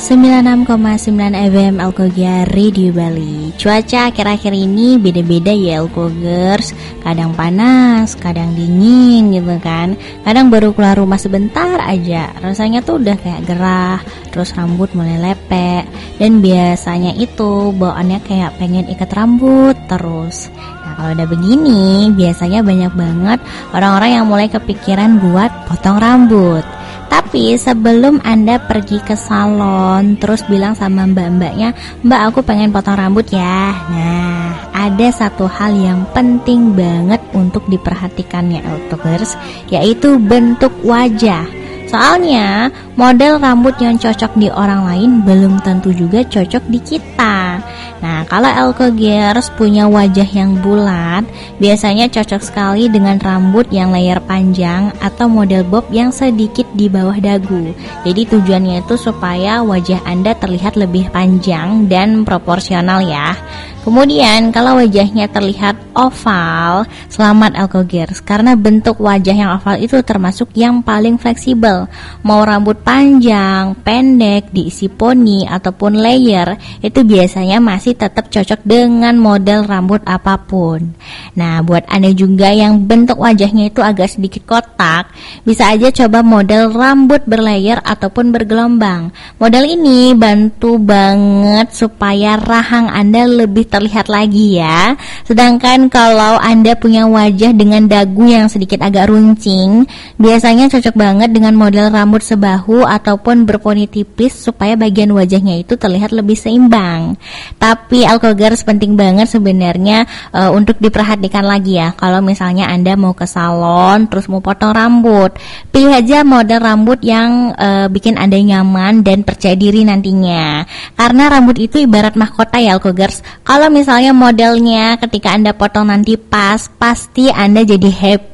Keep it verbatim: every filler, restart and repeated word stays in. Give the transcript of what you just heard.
sembilan puluh enam koma sembilan F M Alkogia Radio Bali. Cuaca akhir-akhir ini beda-beda ya Alkogers. Kadang panas, kadang dingin gitu kan. Kadang baru keluar rumah sebentar aja rasanya tuh udah kayak gerah, terus rambut mulai lepek. Dan biasanya itu bawaannya kayak pengen ikat rambut terus. Nah kalau udah begini biasanya banyak banget orang-orang yang mulai kepikiran buat potong rambut. Tapi sebelum Anda pergi ke salon terus bilang sama mbak-mbaknya, "Mbak, aku pengen potong rambut ya." Nah, ada satu hal yang penting banget untuk diperhatikannya Alkogers, yaitu bentuk wajah. Soalnya model rambut yang cocok di orang lain belum tentu juga cocok di kita. Nah, kalau Alkogers punya wajah yang bulat, biasanya cocok sekali dengan rambut yang layer panjang atau model bob yang sedikit di bawah dagu. Jadi tujuannya itu supaya wajah Anda terlihat lebih panjang dan proporsional ya. Kemudian kalau wajahnya terlihat oval, selamat Alkogers, karena bentuk wajah yang oval itu termasuk yang paling fleksibel. Mau rambut panjang, pendek, diisi poni ataupun layer, itu biasanya masih tetap cocok dengan model rambut apapun. Nah, buat Anda juga yang bentuk wajahnya itu agak sedikit kotak, bisa aja coba model rambut berlayer ataupun bergelombang. Model ini bantu banget supaya rahang Anda lebih terlihat lagi ya. Sedangkan kalau Anda punya wajah dengan dagu yang sedikit agak runcing, biasanya cocok banget dengan model rambut sebahu ataupun berponi tipis supaya bagian wajahnya itu terlihat lebih seimbang. Tapi Alkogers penting banget sebenarnya e, untuk diperhatikan lagi ya. Kalau misalnya Anda mau ke salon terus mau potong rambut, pilih aja model rambut yang e, bikin Anda nyaman dan percaya diri nantinya. Karena rambut itu ibarat mahkota ya Alkogers. Kalau misalnya modelnya ketika Anda potong nanti pas, pasti Anda jadi happy